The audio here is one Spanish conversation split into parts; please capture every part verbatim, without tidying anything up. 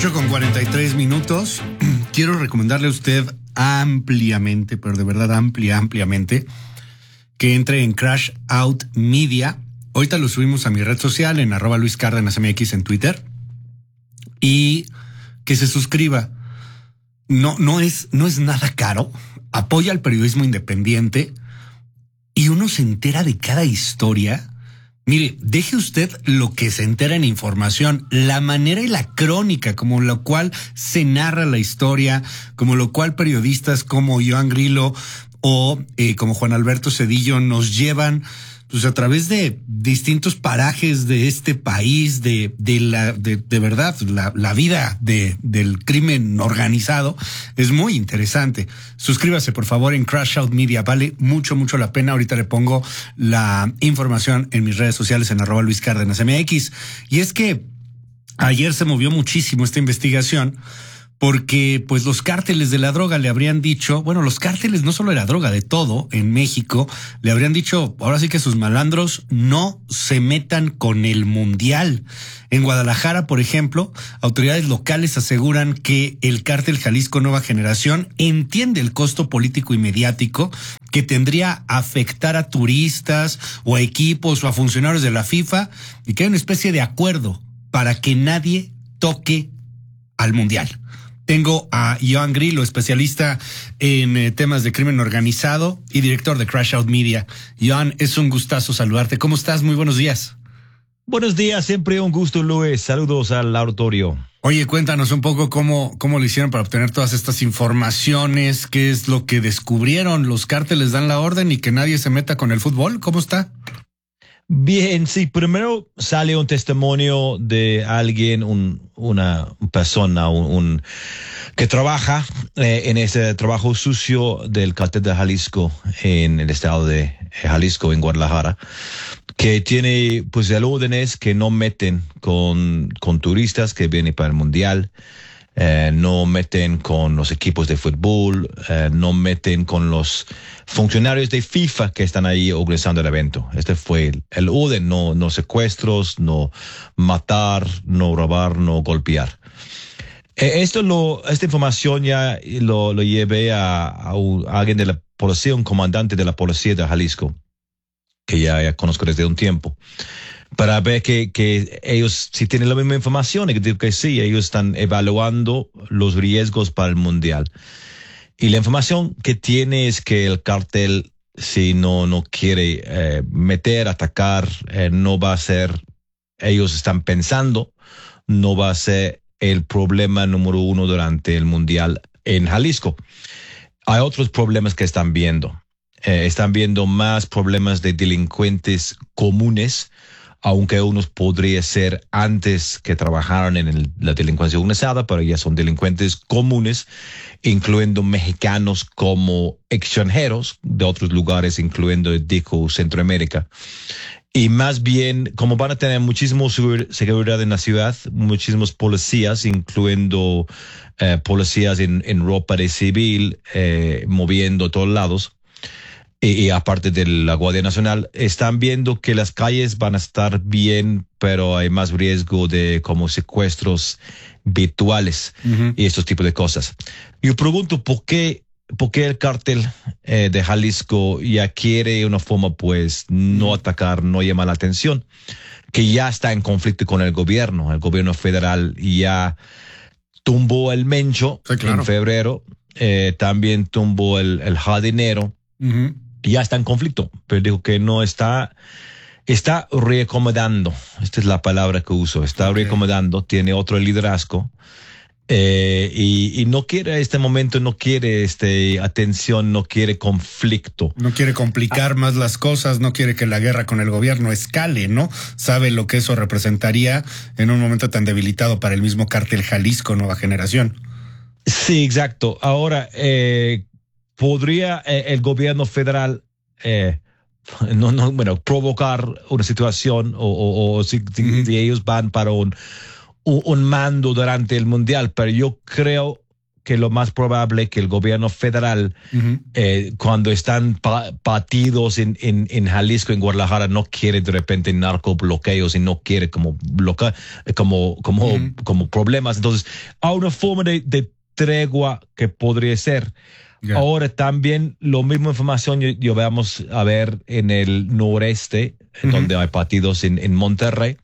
ocho con cuarenta y tres minutos. Quiero recomendarle a usted ampliamente, pero de verdad amplia, ampliamente, que entre en Crash Out Media. Ahorita lo subimos a mi red social en arroba Luis Cárdenas M X en Twitter. Y que se suscriba. No, no es, no es nada caro. Apoya al periodismo independiente y uno se entera de cada historia. Mire, deje usted lo que se entera en información, la manera y la crónica, como la cual se narra la historia, como lo cual periodistas como Joan Grillo o eh, como Juan Alberto Cedillo nos llevan pues a través de distintos parajes de este país, de, de la, de, de verdad, la, la vida de, del crimen organizado, es muy interesante. Suscríbase, por favor, en Crash Out Media. Vale mucho, mucho la pena. Ahorita le pongo la información en mis redes sociales en arroba Luis Cárdenas M X. Y es que ayer se movió muchísimo esta investigación, porque pues los cárteles de la droga le habrían dicho, bueno, los cárteles no solo de la droga, de todo en México, le habrían dicho, ahora sí que sus malandros no se metan con el mundial. En Guadalajara, por ejemplo, autoridades locales aseguran que el cártel Jalisco Nueva Generación entiende el costo político y mediático que tendría afectar a turistas o a equipos o a funcionarios de la FIFA, y que hay una especie de acuerdo para que nadie toque al mundial. Tengo a Joan Grillo, especialista en eh, temas de crimen organizado y director de Crash Out Media. Joan, es un gustazo saludarte. ¿Cómo estás? Muy buenos días. Buenos días, siempre un gusto, Luis. Saludos al auditorio. Oye, cuéntanos un poco cómo, cómo lo hicieron para obtener todas estas informaciones, qué es lo que descubrieron. ¿Los cárteles dan la orden y que nadie se meta con el fútbol? ¿Cómo está? Bien, sí, primero sale un testimonio de alguien, un, una persona, un, un que trabaja eh, en ese trabajo sucio del cártel de Jalisco en el estado de Jalisco, en Guadalajara, que tiene pues el orden es que no meten con, con turistas que vienen para el mundial. Eh, no meten con los equipos de fútbol, eh, no meten con los funcionarios de FIFA que están ahí organizando el evento. Este fue el, el orden, no, no secuestros, no matar, no robar, no golpear. Eh, esto lo, esta información ya lo, lo llevé a, a, un, a alguien de la policía, un comandante de la policía de Jalisco, que ya, ya conozco desde un tiempo, para ver que, que ellos si tienen la misma información y que digo que sí, ellos están evaluando los riesgos para el mundial. Y la información que tiene es que el cártel, si no, no quiere eh, meter, atacar, eh, no va a ser, ellos están pensando, no va a ser el problema número uno durante el mundial en Jalisco. Hay otros problemas que están viendo. Eh, están viendo más problemas de delincuentes comunes, aunque unos podría ser antes que trabajaron en el, la delincuencia organizada, pero ya son delincuentes comunes, incluyendo mexicanos como extranjeros de otros lugares, incluyendo, dijo, Centroamérica. Y más bien, como van a tener muchísima seguridad en la ciudad, muchísimos policías, incluyendo eh, policías en, en ropa de civil, eh, moviendo a todos lados, y aparte de la Guardia Nacional, están viendo que las calles van a estar bien, pero hay más riesgo de como secuestros virtuales uh-huh. y estos tipos de cosas. Yo pregunto, ¿por qué, por qué el cártel eh, de Jalisco ya quiere una forma, pues, no uh-huh. atacar, no llamar la atención? Que ya está en conflicto con el gobierno. El gobierno federal ya tumbó el Mencho sí, claro. en febrero, eh, también tumbó el, el jardinero. Uh-huh. Ya está en conflicto, pero digo que no está, está reacomodando. Esta es la palabra que uso. Está okay. reacomodando, tiene otro liderazgo, eh, y, y no quiere este momento, no quiere este atención, no quiere conflicto. No quiere complicar ah. más las cosas, no quiere que la guerra con el gobierno escale, ¿no? Sabe lo que eso representaría en un momento tan debilitado para el mismo cártel Jalisco Nueva Generación. Sí, exacto. Ahora, eh, ¿podría eh, el gobierno federal eh, no, no, bueno, provocar una situación o, o, o si, mm. si ellos van para un, un, un mando durante el mundial? Pero yo creo que lo más probable que el gobierno federal, uh-huh. eh, cuando están pa- partidos en, en, en Jalisco, en Guadalajara, no quiere de repente narcobloqueos y no quiere como bloquear, como, como, uh-huh. como problemas. Entonces, hay una forma de, de tregua que podría ser. Yeah. Ahora también lo mismo información yo, yo veamos a ver en el noreste, uh-huh. donde hay partidos en, en Monterrey.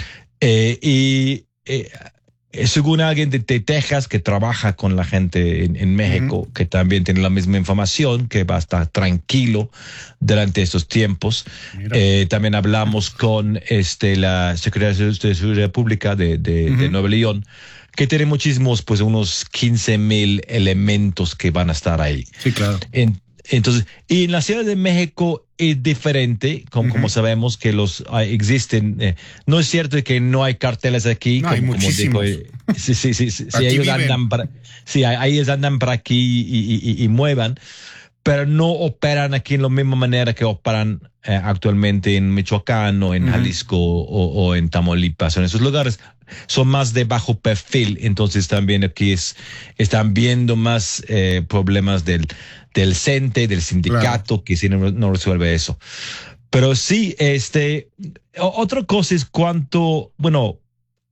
Eh, y eh, según alguien de, de Texas que trabaja con la gente en, en México, uh-huh. que también tiene la misma información, que va a estar tranquilo durante estos tiempos. Eh, también hablamos con este la Secretaría de Seguridad Pública de, de, uh-huh. de Nuevo León, que tiene muchísimos, pues unos quince mil elementos que van a estar ahí. Sí, claro. En, entonces, y en la Ciudad de México es diferente, como, uh-huh. como sabemos que los hay, existen. Eh, no es cierto que no hay carteles aquí. No, como, hay muchísimos. Como digo, eh, sí, sí, sí. sí, sí ellos andan para, sí, ellos andan por aquí y, y, y, y muevan, pero no operan aquí en la misma manera que operan eh, actualmente en Michoacán o en uh-huh. Jalisco o, o en Tamaulipas. En esos lugares son más de bajo perfil, entonces también aquí es, están viendo más eh, problemas del, del C E N T E, del sindicato, claro. que si no, no resuelve eso. Pero sí, este, otra cosa es cuánto, bueno,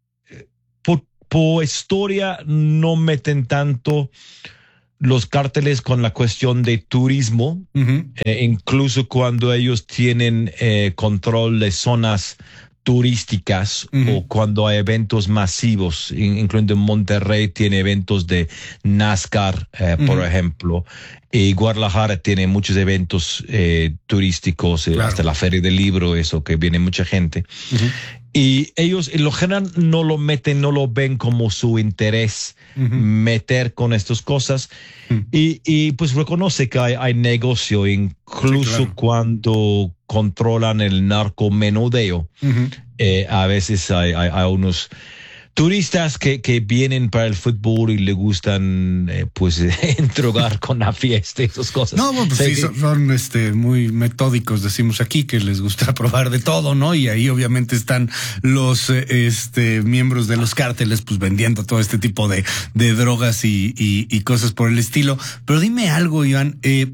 por, por historia no meten tanto los cárteles con la cuestión de turismo, uh-huh. eh, incluso cuando ellos tienen eh, control de zonas turísticas, uh-huh. o cuando hay eventos masivos, incluyendo en Monterrey tiene eventos de NASCAR, eh, uh-huh. por ejemplo, y Guadalajara tiene muchos eventos eh, turísticos, eh, claro. hasta la Feria del Libro, eso que viene mucha gente. Uh-huh. Y ellos en lo general no lo meten, no lo ven como su interés uh-huh. meter con estas cosas. Uh-huh. Y, y pues reconoce que hay, hay negocio, incluso sí, claro. cuando controlan el narcomenudeo. Uh-huh. Eh, a veces hay, hay, hay unos turistas que, que vienen para el fútbol y le gustan eh, pues entregar con la fiesta y esas cosas. No, bueno, pues sí, que... son, son este, muy metódicos, decimos aquí, que les gusta probar de todo, ¿no? Y ahí obviamente están los este, miembros de los cárteles pues vendiendo todo este tipo de, de drogas y, y, y cosas por el estilo. Pero dime algo, Iván, eh,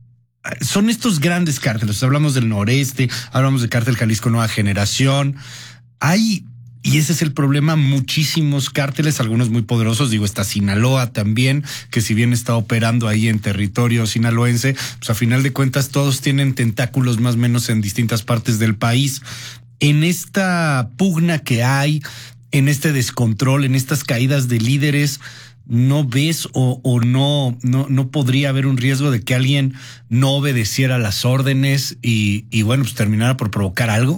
son estos grandes cárteles, hablamos del noreste, hablamos del cártel Jalisco Nueva Generación, hay... Y ese es el problema, muchísimos cárteles, algunos muy poderosos, digo, está Sinaloa también, que si bien está operando ahí en territorio sinaloense, pues a final de cuentas todos tienen tentáculos más o menos en distintas partes del país. En esta pugna que hay, en este descontrol, en estas caídas de líderes, ¿no ves o, o no, no, no podría haber un riesgo de que alguien no obedeciera las órdenes y, y bueno, pues terminara por provocar algo?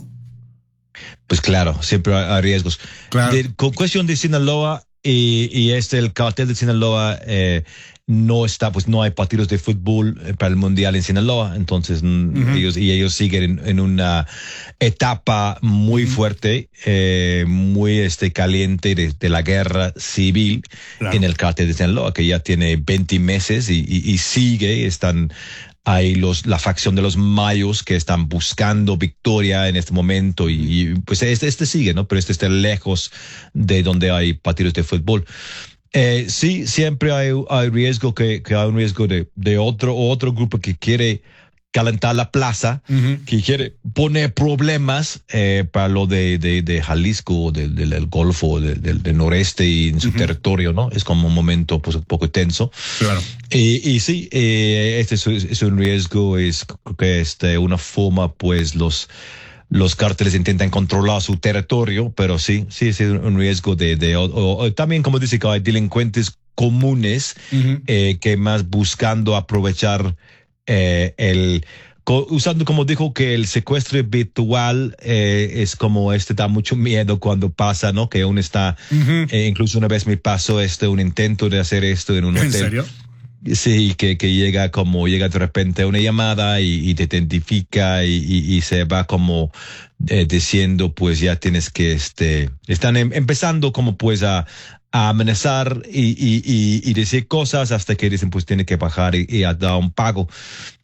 Pues claro, siempre hay riesgos. Claro. De, con cuestión de Sinaloa y, y este, el cartel de Sinaloa, eh, no está, pues no hay partidos de fútbol para el mundial en Sinaloa, entonces uh-huh. ellos y ellos siguen en, en una etapa muy uh-huh. fuerte, eh, muy este caliente de, de la guerra civil, claro. en el cartel de Sinaloa, que ya tiene veinte meses y, y, y sigue, están hay los, la facción de los mayos que están buscando victoria en este momento y, y pues este, este sigue, ¿no? Pero este está lejos de donde hay partidos de fútbol. Eh, sí, siempre hay, hay riesgo que, que hay un riesgo de, de otro, otro grupo que quiere calentar la plaza, uh-huh. que quiere poner problemas eh, para lo de, de, de Jalisco, del, del, del Golfo, del, del, del noreste y en su uh-huh. territorio, ¿no? Es como un momento pues un poco tenso. Claro. Y, y sí, eh, este es, es un riesgo, es que este, una forma, pues los los cárteles intentan controlar su territorio, pero sí, sí es un riesgo de, de o, o, también como dice que hay delincuentes comunes uh-huh. eh, que más buscando aprovechar Eh, el usando como dijo que el secuestro virtual eh, es como este da mucho miedo cuando pasa, ¿no? Que uno está uh-huh. eh, incluso una vez me pasó este un intento de hacer esto en un hotel. ¿En serio? Sí, que, que llega como llega de repente una llamada y, y te identifica y, y, y se va como eh, diciendo pues ya tienes que este están em, empezando como pues a a amenazar y, y, y, y decir cosas hasta que dicen pues tiene que bajar y, y a dar un pago.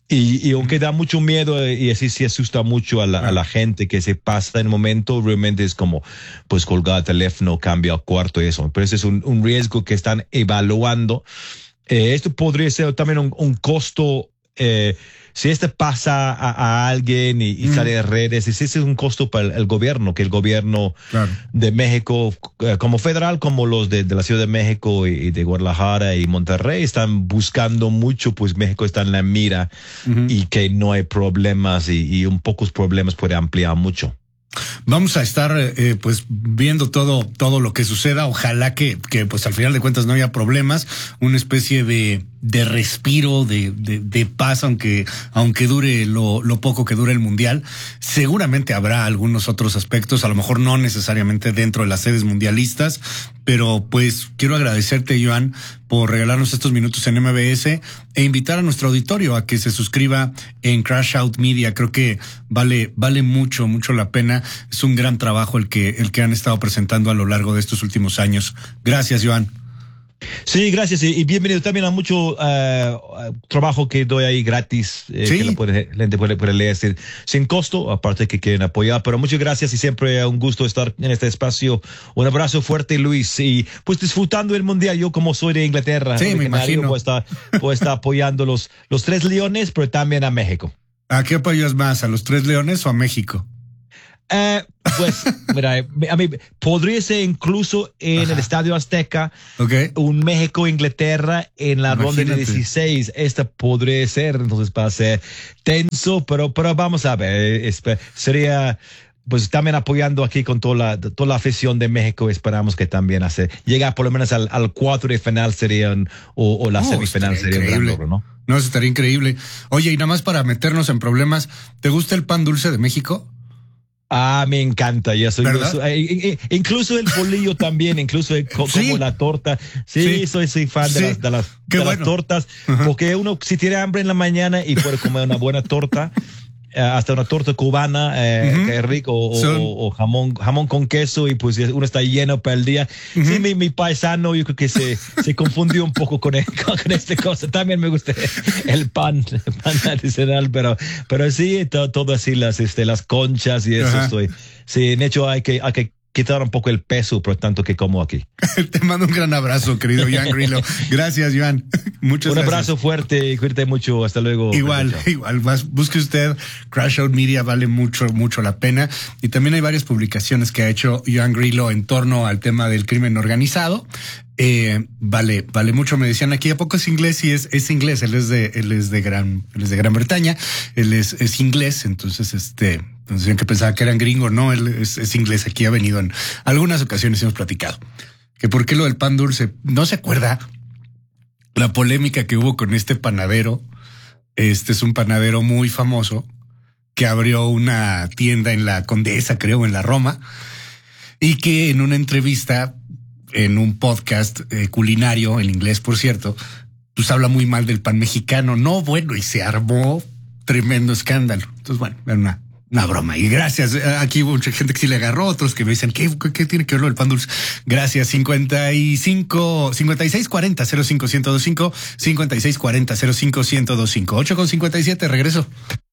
Y, y aunque da mucho miedo y así se asusta mucho a la, a la gente que se pasa en el momento, realmente es como pues colgar el teléfono, cambia al cuarto y eso. Pero ese es un, un riesgo que están evaluando. Eh, esto podría ser también un, un costo, eh, si este pasa a, a alguien y, y mm. sale de redes, ese es un costo para el, el gobierno, que el gobierno claro. de México, eh, como federal, como los de, de la Ciudad de México y, y de Guadalajara y Monterrey, están buscando mucho, pues México está en la mira uh-huh. y que no hay problemas y, y un pocos problemas puede ampliar mucho. Vamos a estar eh, pues viendo todo todo lo que suceda. Ojalá que que pues al final de cuentas no haya problemas, una especie de de respiro, de, de, de paz, aunque aunque dure lo, lo poco que dure el mundial. Seguramente habrá algunos otros aspectos, a lo mejor no necesariamente dentro de las sedes mundialistas, pero pues quiero agradecerte, Joan, por regalarnos estos minutos en M B S e invitar a nuestro auditorio a que se suscriba en Crash Out Media. Creo que vale vale mucho, mucho la pena. Es un gran trabajo el que el que han estado presentando a lo largo de estos últimos años. Gracias, Joan. Sí, gracias y bienvenido también a mucho uh, trabajo que doy ahí gratis, eh, sí. que la, puede, la gente puede, puede leer sin, sin costo, aparte que quieren apoyar, pero muchas gracias y siempre un gusto estar en este espacio. Un abrazo fuerte, Luis, y pues disfrutando el mundial. Yo como soy de Inglaterra, sí, me imagino. Pues está, pues está apoyando los, los tres leones, pero también a México. ¿A qué apoyas más, a los tres leones o a México? Uh, pues, mira, a mí podría ser incluso en Ajá. el Estadio Azteca, okay. un México-Inglaterra en la Imagínate. ronda de dieciséis. Esta podría ser, entonces va a ser tenso, pero, pero vamos a ver. Es, sería, pues también apoyando aquí con toda la, toda la afición de México. Esperamos que también hace, llegar por lo menos al, al cuarto de final serían, o, o la oh, semifinal sería un gran logro, ¿no? No, eso estaría increíble. Oye, y nada más para meternos en problemas, ¿te gusta el pan dulce de México? Ah, me encanta, ya soy, soy eh, eh, incluso el bolillo también, incluso el, co, ¿Sí? como la torta. Sí, sí. soy, soy fan sí. de las, de las, de bueno. las tortas, uh-huh. porque uno si tiene hambre en la mañana y puede comer una buena torta, eh, hasta una torta cubana, eh, uh-huh. que es rico, o, so, o, o jamón, jamón con queso y pues uno está lleno para el día. Uh-huh. Sí, mi, mi paisano yo creo que se, se confundió un poco con, el, con esta cosa. También me gusta el pan, el pan tradicional, pero, pero sí, todo, todo así, las, este, las conchas y eso uh-huh. estoy. Sí, de hecho hay que, hay que quitar un poco el peso, por tanto que como aquí. Te mando un gran abrazo, querido Joan Grillo. Gracias, Joan. Muchas un gracias. Un abrazo fuerte y cuídate mucho. Hasta luego. Igual, igual. Busque usted Crash Out Media, vale mucho, mucho la pena. Y también hay varias publicaciones que ha hecho Joan Grillo en torno al tema del crimen organizado. Eh, vale, vale mucho. Me decían aquí, ¿a poco es inglés? Y es, es inglés. Él es de, él es de Gran, él es de Gran Bretaña. Él es, es inglés. Entonces, este, decían que pensaba que eran gringos. No, él es, es inglés. Aquí ha venido en algunas ocasiones, hemos platicado. Que por qué lo del pan dulce. ¿No se acuerda la polémica que hubo con este panadero? Este es un panadero muy famoso que abrió una tienda en la Condesa, creo, en la Roma, y que en una entrevista en un podcast eh, culinario, en inglés, por cierto, pues habla muy mal del pan mexicano. No, bueno, y se armó tremendo escándalo. Entonces, bueno, era una, una broma. Y gracias. Aquí hubo mucha gente que sí le agarró, otros que me dicen, ¿qué, qué tiene que ver lo del pan dulce? Gracias. cincuenta y cinco, cincuenta y seis cuarenta, cero cinco, ciento veinticinco, cincuenta y seis cuarenta, cero cinco, ciento veinticinco. ocho con cincuenta y siete, regreso.